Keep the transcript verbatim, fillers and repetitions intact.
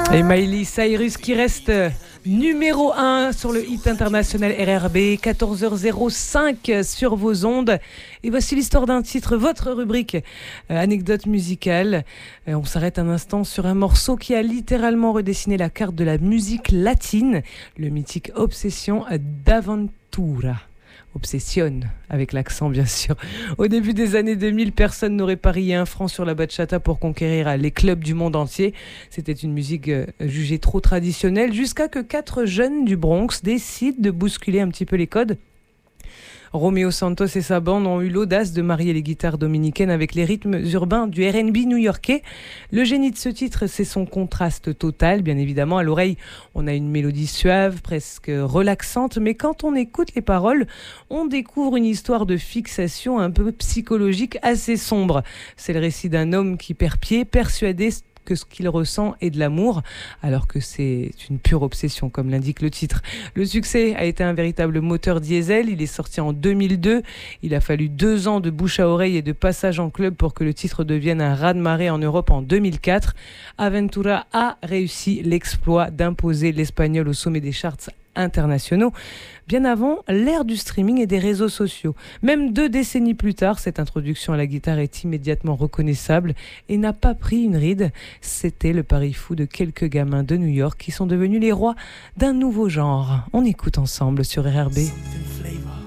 Et Miley Cyrus qui reste numéro un sur le hit international R R B, quatorze heures zéro cinq sur vos ondes. Et voici l'histoire d'un titre, votre rubrique euh, anecdote musicale. Euh, on s'arrête un instant sur un morceau qui a littéralement redessiné la carte de la musique latine, le mythique Obsession d'Aventura. Obsession, avec l'accent bien sûr. Au début des années deux mille, personne n'aurait parié un franc sur la bachata pour conquérir les clubs du monde entier. C'était une musique jugée trop traditionnelle jusqu'à que quatre jeunes du Bronx décident de bousculer un petit peu les codes. Romeo Santos et sa bande ont eu l'audace de marier les guitares dominicaines avec les rythmes urbains du R and B new-yorkais. Le génie de ce titre, c'est son contraste total, bien évidemment. À l'oreille, on a une mélodie suave, presque relaxante, mais quand on écoute les paroles, on découvre une histoire de fixation un peu psychologique assez sombre. C'est le récit d'un homme qui perd pied, persuadé que ce qu'il ressent est de l'amour, alors que c'est une pure obsession, comme l'indique le titre. Le succès a été un véritable moteur diesel. Il est sorti en deux mille deux. Il a fallu deux ans de bouche à oreille et de passage en club pour que le titre devienne un raz-de-marée en Europe en deux mille quatre. Aventura a réussi l'exploit d'imposer l'espagnol au sommet des charts internationaux, bien avant l'ère du streaming et des réseaux sociaux. Même deux décennies plus tard, cette introduction à la guitare est immédiatement reconnaissable et n'a pas pris une ride. C'était le pari fou de quelques gamins de New York qui sont devenus les rois d'un nouveau genre. On écoute ensemble sur R R B.